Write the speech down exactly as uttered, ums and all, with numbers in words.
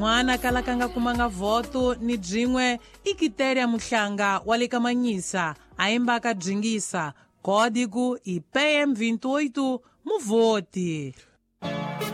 n'wana kalakanga kumanga voto ni bzimwe ikitéria muhlanga wa le kamanyisa aimbaka bzingisa código I P M vinte e oito muvoti.